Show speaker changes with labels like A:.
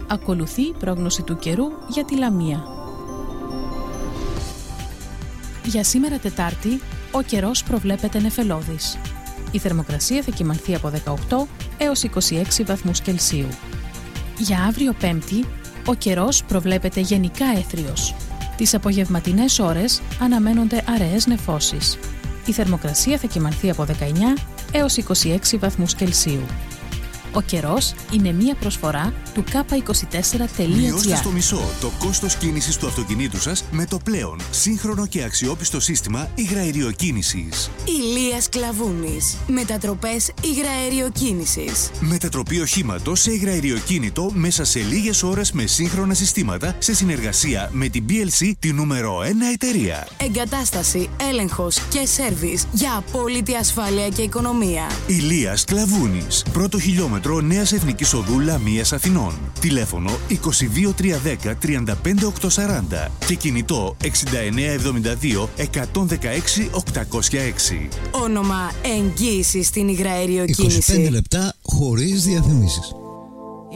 A: Ακολουθεί η πρόγνωση του καιρού για τη Λαμία. Για σήμερα Τετάρτη, ο καιρός προβλέπεται νεφελώδης. Η θερμοκρασία θα κυμανθεί από 18 έως 26 βαθμούς Κελσίου. Για αύριο Πέμπτη, ο καιρός προβλέπεται γενικά έθριος. Τις απογευματινές ώρες αναμένονται αραιές νεφώσεις. Η θερμοκρασία θα κυμανθεί από 19 έως 26 βαθμούς Κελσίου. Ο καιρός είναι μία προσφορά του K24.gr.
B: Μειώστε στο μισό το κόστος κίνησης του αυτοκινήτου σας με το πλέον σύγχρονο και αξιόπιστο σύστημα υγραεριοκίνησης.
C: Ηλίας Κλαβούνης. Μετατροπές υγραεριοκίνησης.
B: Μετατροπή οχήματος σε υγραεριοκίνητο μέσα σε λίγες ώρες με σύγχρονα συστήματα σε συνεργασία με την BLC, τη νούμερο 1 εταιρεία.
C: Εγκατάσταση, έλεγχος και σέρβις για απόλυτη ασφάλεια και οικονομία.
B: Ηλίας Κλαβούνης. Πρώτο χιλιόμετρο Νέας Εθνικής Οδού Λαμίας Αθηνών. Τηλέφωνο 22310 35840 και κινητό 6972 116 806.
C: Όνομα εγγύησης στην υγραεριοκίνηση.
D: 25 λεπτά χωρίς διαφημίσεις.